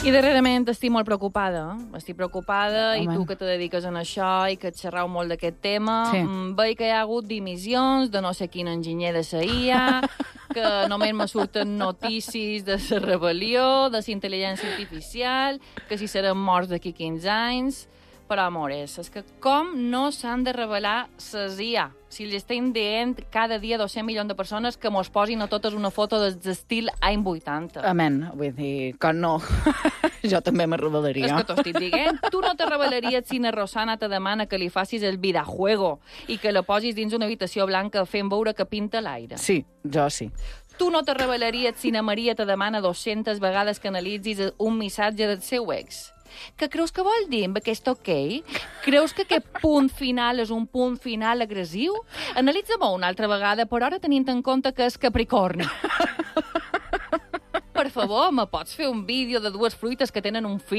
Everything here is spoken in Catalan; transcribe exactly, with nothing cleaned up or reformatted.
I darrerament estic molt preocupada. Estic preocupada Home. i tu que te dediques a això i que et xerrau molt d'aquest tema. Sí. Mm, veig que hi ha hagut dimissions de no sé quin enginyer de la I A, que només me surten notícies de la rebel·lió, de la intel·ligència artificial, que si seran morts d'aquí quinze anys. Però, amores, és que com no s'han de revelar les I A? Si li estem dient cada dia dos-cents milions de persones que mos posin a totes una foto d'estil any vuitanta. Amén, vull dir, que no. Jo també me revelaria. És que t'ho estic dient. Tu no te revelaries si na Rosana te demana que li facis el videojuego i que la posis dins una habitació blanca fent veure que pinta l'aire. Sí, jo sí. Tu no te revelaries si na Maria te demana dues-centes vegades que analitzis un missatge del seu ex. Què creus que vol dir amb aquest ok? Creus que aquest punt final és un punt final agressiu? Analitza-m'ho una altra vegada, però ara tenint en compte que és Capricorni. Per favor, me pots fer un vídeo de dues fruites que tenen un fill